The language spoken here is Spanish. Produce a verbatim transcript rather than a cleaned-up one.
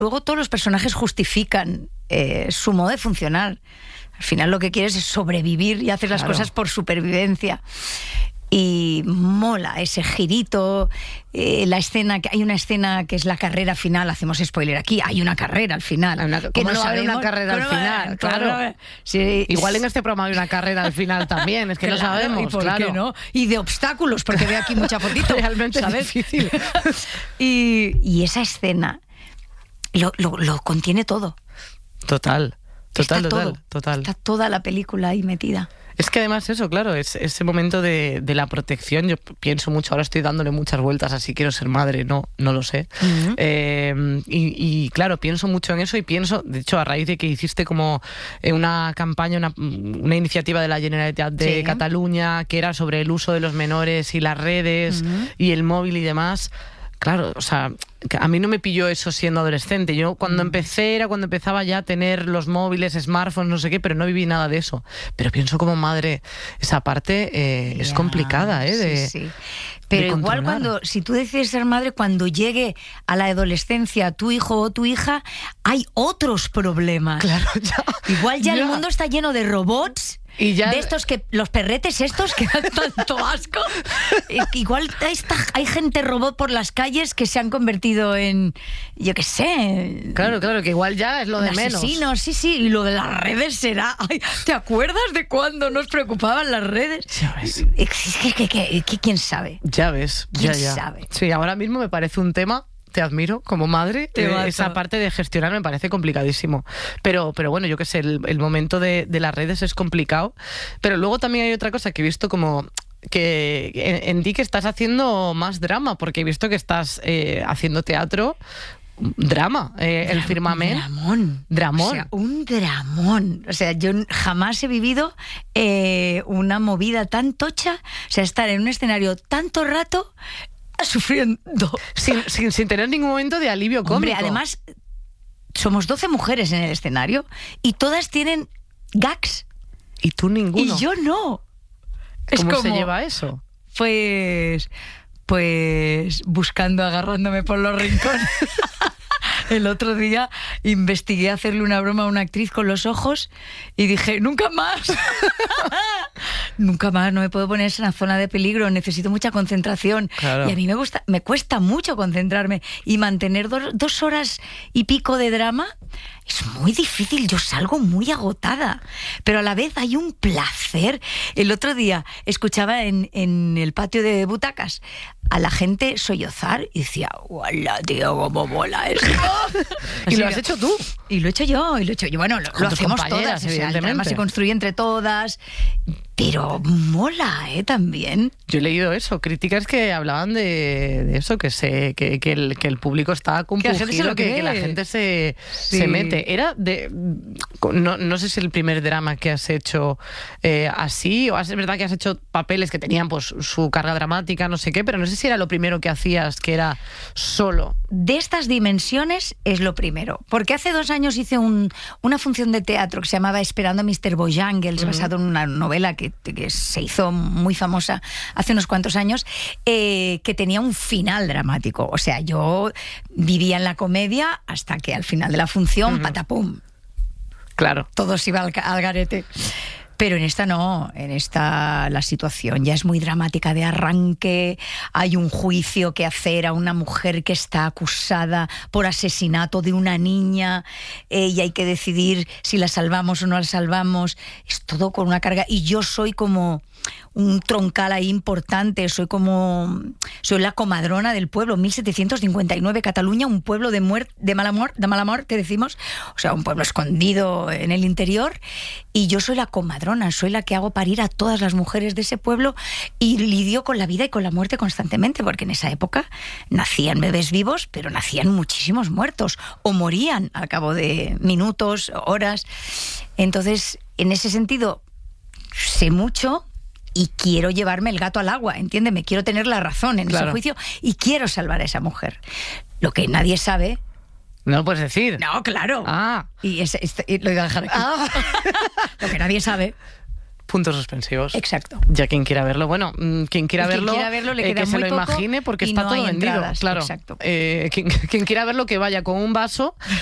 Luego todos los personajes justifican eh, su modo de funcionar. Al final lo que quieres es sobrevivir y hacer claro. las cosas por supervivencia. Y mola ese girito, eh, la escena, que hay una escena que es la carrera final, hacemos spoiler aquí, hay una carrera al final. Una, que ¿Cómo no no sabemos, hay una carrera al final? Claro. claro. Sí. Igual en este programa hay una carrera al final también, es que claro, no sabemos. ¿Y por claro. qué no? Y de obstáculos, porque veo aquí mucha fotito. Realmente ¿sabes? Es difícil. y, y esa escena lo, lo, lo contiene todo. Total, total, está total, todo, total. Está toda la película ahí metida. Es que además eso, claro, es ese momento de, de la protección. Yo pienso mucho, ahora estoy dándole muchas vueltas a si quiero ser madre, no, no lo sé. Uh-huh. Eh, y, y claro, pienso mucho en eso y pienso, de hecho, a raíz de que hiciste como una campaña, una, una iniciativa de la Generalitat de sí. Cataluña, que era sobre el uso de los menores y las redes uh-huh. y el móvil y demás. Claro, o sea, a mí no me pilló eso siendo adolescente. Yo cuando empecé era cuando empezaba ya a tener los móviles, smartphones, no sé qué, pero no viví nada de eso. Pero pienso como madre, esa parte eh, yeah, es complicada, ¿eh? De, sí, sí. Pero igual cuando, si tú decides ser madre, cuando llegue a la adolescencia tu hijo o tu hija, hay otros problemas. Claro, ya. Igual ya, ya. el mundo está lleno de robots. Y ya... de estos que los perretes estos que dan tanto asco. Igual hay, hay gente robot por las calles que se han convertido en, yo qué sé. Claro, claro, que igual ya es lo de menos. Asesinos, sí, sí. Y lo de las redes será. Ay, ¿te acuerdas de cuando nos preocupaban las redes? Ya ves. ¿Qué, qué, qué, qué, ¿Quién sabe? Ya ves. ¿Quién ya, ya. sabe? Sí, ahora mismo me parece un tema. Te admiro como madre. Te eh, esa parte de gestionar me parece complicadísimo. Pero, pero bueno, yo qué sé, el, el momento de, de las redes es complicado. Pero luego también hay otra cosa que he visto como que en, en ti que estás haciendo más drama, porque he visto que estás eh, haciendo teatro. Drama, eh, Dra- el firmament. Dramón. Dramón. O sea, un dramón. O sea, yo jamás he vivido eh, una movida tan tocha. O sea, estar en un escenario tanto rato sufriendo. Sin, sin, sin tener ningún momento de alivio cómico. Hombre, además, somos doce mujeres en el escenario y todas tienen gags. Y tú ninguno. Y yo no. ¿Cómo es como, se lleva eso? Pues... Pues buscando, agarrándome por los rincones. El otro día investigué hacerle una broma a una actriz con los ojos y dije, nunca más. Nunca más, no me puedo poner en una zona de peligro, necesito mucha concentración. Claro. Y a mí me gusta, me cuesta mucho concentrarme y mantener do, dos horas y pico de drama. Es muy difícil, yo salgo muy agotada, pero a la vez hay un placer. El otro día escuchaba en, en el patio de butacas a la gente sollozar y decía, ¡guala, tío, cómo mola esto! ¿Y lo has hecho tú? Y lo he hecho yo, y lo he hecho yo. Bueno, lo, lo hacemos todas, evidentemente. O sea, el drama se construye entre todas, pero mola, ¿eh? También. Yo he leído eso, críticas que hablaban de, de eso, que se que, que, el, que el público está compungido, que, la que, que la gente se, sí. se mete. Era de... No, no sé si es el primer drama que has hecho eh, así, o es verdad que has hecho papeles que tenían pues su carga dramática, no sé qué, pero no sé si era lo primero que hacías, que era solo. De estas dimensiones es lo primero, porque hace dos años hice un, una función de teatro que se llamaba Esperando a mister Bojangles, uh-huh. basado en una novela que, que se hizo muy famosa hace unos cuantos años, eh, que tenía un final dramático. O sea, yo vivía en la comedia hasta que al final de la función, uh-huh. patapum. Claro. Todo se iba al, al garete. Pero en esta no, en esta la situación ya es muy dramática de arranque, hay un juicio que hacer a una mujer que está acusada por asesinato de una niña eh, y hay que decidir si la salvamos o no la salvamos, es todo con una carga y yo soy como un troncal ahí importante, soy como soy la comadrona del pueblo, mil setecientos cincuenta y nueve, Cataluña, un pueblo de muerte, de mala muerte, de mala muerte decimos, o sea, un pueblo escondido en el interior y yo soy la comadrona, soy la que hago parir a todas las mujeres de ese pueblo y lidio con la vida y con la muerte constantemente, porque en esa época nacían bebés vivos, pero nacían muchísimos muertos o morían al cabo de minutos, horas. Entonces, en ese sentido, sé mucho y quiero llevarme el gato al agua, entiéndeme, quiero tener la razón en claro. ese juicio y quiero salvar a esa mujer. Lo que nadie sabe... No lo puedes decir. No, claro. Ah. Y, es, es, y lo iba a dejar aquí. Ah. Lo que nadie sabe Puntos suspensivos. Exacto. Ya quien quiera verlo, bueno, quien quiera quien verlo, quiera verlo le eh, queda que se muy lo poco imagine porque y está no todo hay vendido. entradas. Claro. Exacto. Eh, quien, quien quiera verlo que vaya con un vaso